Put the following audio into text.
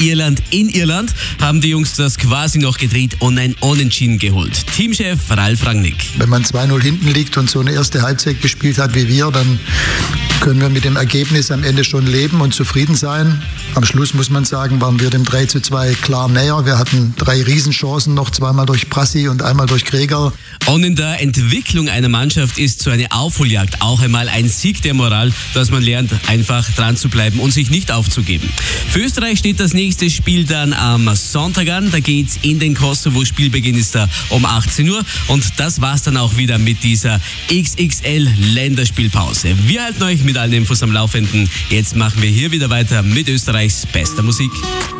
Irland in Irland haben die Jungs das quasi noch gedreht und ein Unentschieden geholt. Teamchef Ralf Rangnick. Wenn man 2-0 hinten liegt und so eine erste Halbzeit gespielt hat wie wir, dann können wir mit dem Ergebnis am Ende schon leben und zufrieden sein. Am Schluss muss man sagen, waren wir dem 3:2 klar näher. Wir hatten 3 Riesenchancen noch, zweimal durch Prassi und einmal durch Greger. Und in der Entwicklung einer Mannschaft ist so eine Aufholjagd auch einmal ein Sieg der Moral, dass man lernt, einfach dran zu bleiben und sich nicht aufzugeben. Für Österreich steht das nächste Spiel dann am Sonntag an. Da geht's in den Kosovo. Spielbeginn ist da um 18 Uhr. Und das war's dann auch wieder mit dieser XXL-Länderspielpause. Wir halten euch mit allen Infos am Laufenden. Jetzt machen wir hier wieder weiter mit Österreichs bester Musik.